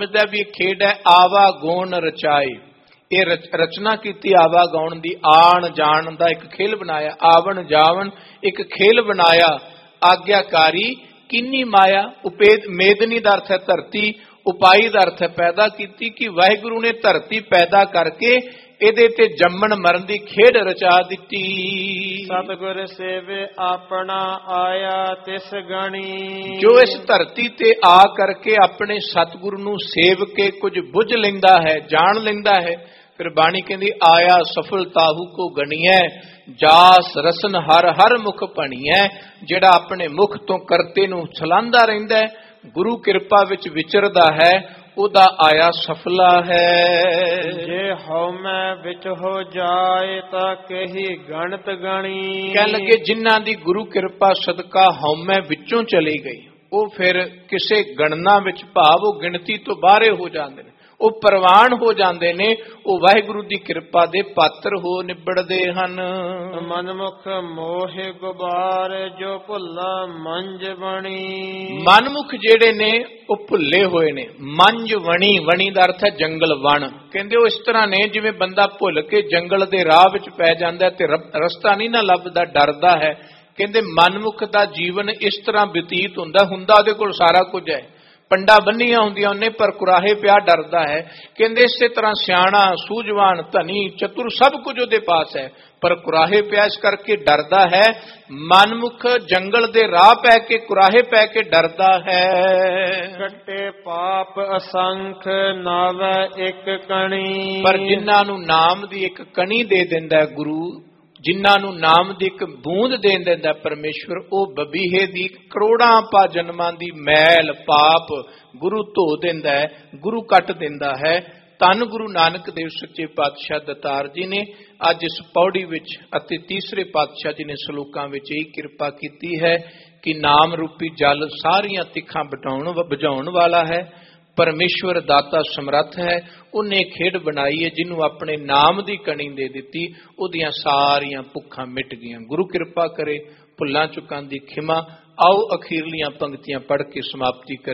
ਸਮਝਦਾ ਵੀ ਇਹ ਖੇਡ ਹੈ ਆਵਾ ਗੌਣ ਰਚਾਏ। ਇਹ ਰਚਨਾ ਕੀਤੀ ਆਵਾ ਗਾਉਣ ਦੀ, ਆਣ ਜਾਣ ਦਾ ਇੱਕ ਖੇਲ ਬਣਾਇਆ, ਆਵਣ ਜਾਵਣ ਇੱਕ ਖੇਲ ਬਣਾਇਆ। ਆਗਿਆਕਾਰੀ ਕਿੰਨੀ ਮਾਇਆ, ਉਪੇਦ ਮੇਦਨੀ ਦਾ ਅਰਥ ਹੈ ਧਰਤੀ, ਉਪਾਈ ਦਾ ਅਰਥ ਹੈ ਪੈਦਾ ਕੀਤੀ, ਕਿ ਵਾਹਿਗੁਰੂ ਨੇ ਧਰਤੀ ਪੈਦਾ ਕਰਕੇ ਇਹਦੇ ਤੇ ਜੰਮਣ ਮਰਨ ਦੀ ਖੇਡ ਰਚਾ ਦਿੱਤੀ। ਸਤਿਗੁਰ ਸੇਵੇ ਆਪਣਾ ਆਇਆ ਤਿਸ ਗਣੀ। ਜੋ ਇਸ ਧਰਤੀ ਤੇ ਆ ਕਰਕੇ ਆਪਣੇ ਸਤਿਗੁਰੂ ਨੂੰ ਸੇਵ ਕੇ ਕੁਝ ਬੁੱਝ ਲੈਂਦਾ ਹੈ, ਜਾਣ ਲੈਂਦਾ ਹੈ, ਫਿਰ ਬਾਣੀ ਕਹਿੰਦੀ ਆਇਆ ਸਫਲਤਾਹੂ ਕੋ ਗਣੀਐ, ਜਾਸ ਰਸਨ ਹਰ ਹਰ ਮੁਖ ਭਣੀਐ। ਜਿਹੜਾ ਆਪਣੇ ਮੁਖ ਤੋਂ ਕਰਤੇ ਨੂੰ ਛਲਾਂਦਾ ਰਹਿੰਦਾ ਹੈ, ਗੁਰੂ ਕਿਰਪਾ ਵਿੱਚ ਵਿਚਰਦਾ ਹੈ, ਉਹਦਾ ਆਇਆ ਸਫਲਾ ਹੈ। ਜੇ ਹਉਮੈ ਵਿੱਚ ਹੋ ਜਾਏ ਤਾਂ ਕਹੀ ਗਣਤ ਗਣੀ। ਕਹਿਣ ਲੱਗੇ ਜਿਨ੍ਹਾਂ ਦੀ ਗੁਰੂ ਕਿਰਪਾ ਸਦਕਾ ਹਉਮੈ ਵਿੱਚੋਂ ਚਲੀ ਗਈ, ਉਹ ਫਿਰ ਕਿਸੇ ਗਣਨਾ ਵਿੱਚ, ਭਾਵ ਉਹ ਗਿਣਤੀ ਤੋਂ ਬਾਹਰੇ ਹੋ ਜਾਂਦੇ ਨੇ, ਉਹ ਪ੍ਰਵਾਨ ਹੋ ਜਾਂਦੇ ਨੇ, ਉਹ ਵਾਹਿਗੁਰੂ ਦੀ ਕਿਰਪਾ ਦੇ ਪਾਤਰ ਹੋ ਨਿਬੜਦੇ ਹਨ। ਮਨਮੁਖ ਮੋਹਿ ਗੁਬਾਰ ਜੋ ਭੁੱਲਾ ਮੰਜ ਬਣੀ। ਮਨਮੁਖ ਜਿਹੜੇ ਨੇ ਉਹ ਭੁੱਲੇ ਹੋਏ ਨੇ। ਮੰਜ ਵਣੀ, ਵਣੀ ਦਾ ਅਰਥ ਹੈ ਜੰਗਲ ਵਣ। ਕਹਿੰਦੇ ਉਹ ਇਸ ਤਰ੍ਹਾਂ ਨੇ ਜਿਵੇਂ ਬੰਦਾ ਭੁੱਲ ਕੇ ਜੰਗਲ ਦੇ ਰਾਹ ਵਿੱਚ ਪੈ ਜਾਂਦਾ ਤੇ ਰਸਤਾ ਨਹੀਂ ਨਾ ਲੱਭਦਾ, ਡਰਦਾ ਹੈ। ਕਹਿੰਦੇ ਮਨਮੁਖ ਦਾ ਜੀਵਨ ਇਸ ਤਰ੍ਹਾਂ ਬਤੀਤ ਹੁੰਦਾ ਉਹਦੇ ਕੋਲ ਸਾਰਾ ਕੁਝ ਹੈ, ਪੰਡਾ ਬੰਨੀਆਂ ਹੁੰਦੀਆਂ ਉਹਨੇ, ਪਰ ਕੁਰਾਹੇ ਪਿਆ ਡਰਦਾ ਹੈ। ਕਹਿੰਦੇ ਇਸੇ ਤਰ੍ਹਾਂ ਸਿਆਣਾ, ਸੂਝਵਾਨ, ਧਨੀ, ਚਤੁਰ ਸਭ ਕੁਝ ਉਹਦੇ ਪਾਸ ਹੈ, ਪਰ ਕੁਰਾਹੇ ਪਿਆ ਇਸ ਕਰਕੇ ਡਰਦਾ ਹੈ। ਮਨਮੁਖ ਜੰਗਲ ਦੇ ਰਾਹ ਪੈ ਕੇ, ਕੁਰਾਹੇ ਪੈ ਕੇ ਡਰਦਾ ਹੈ। ਕੱਟੇ ਪਾਪ ਅਸੰਖ ਨਾਵੈ ਇੱਕ ਕਣੀ। ਪਰ ਜਿਨ੍ਹਾਂ ਨੂੰ ਨਾਮ ਦੀ ਇੱਕ ਕਣੀ ਦੇ ਦਿੰਦਾ ਗੁਰੂ, ਜਿਨ੍ਹਾਂ ਨੂੰ ਨਾਮ ਦੀ ਇੱਕ ਬੂੰਦ ਦੇ ਦਿੰਦਾ ਪਰਮੇਸ਼ਵਰ, ਉਹ ਬਬੀਹੇ ਦੀ ਕਰੋੜਾਂ ਪਾ ਜਨਮਾਂ ਦੀ ਮੈਲ ਪਾਪ ਗੁਰੂ ਧੋ ਦਿੰਦਾ ਹੈ, ਗੁਰੂ ਕੱਟ ਦਿੰਦਾ ਹੈ। ਧੰਨ ਗੁਰੂ ਨਾਨਕ ਦੇਵ ਸੱਚੇ ਪਾਤਸ਼ਾਹ ਦਾਤਾਰ ਜੀ ਨੇ ਅੱਜ ਇਸ ਪੌੜੀ ਵਿੱਚ ਅਤੇ ਤੀਸਰੇ ਪਾਤਸ਼ਾਹ ਜੀ ਨੇ ਸ਼ਲੋਕਾਂ ਵਿੱਚ ਇਹ ਕਿਰਪਾ ਕੀਤੀ ਹੈ ਕਿ ਨਾਮ ਰੂਪੀ ਜਲ ਸਾਰੀਆਂ ਤਿੱਖਾਂ ਬੁਝਾਉਣ ਵਾਲਾ ਹੈ। ਪਰਮੇਸ਼ਵਰ ਦਾਤਾ ਸਮਰੱਥ ਹੈ, ਉਹਨੇ ਖੇਡ ਬਣਾਈ ਹੈ, ਜਿਹਨੂੰ ਆਪਣੇ ਨਾਮ ਦੀ ਕਣੀ ਦੇ ਦਿੱਤੀ, ਉਹਦੀਆਂ ਸਾਰੀਆਂ ਭੁੱਖਾਂ ਮਿਟ ਗਈਆਂ। ਗੁਰੂ ਕਿਰਪਾ ਕਰੇ, ਭੁੱਲਾਂ ਚੁੱਕਾਂ ਦੀ ਖਿਮਾ। ਆਓ ਅਖੀਰਲੀਆਂ ਪੰਕਤੀਆਂ ਪੜ੍ਹ ਕੇ ਸਮਾਪਤੀ ਕਰੀਏ।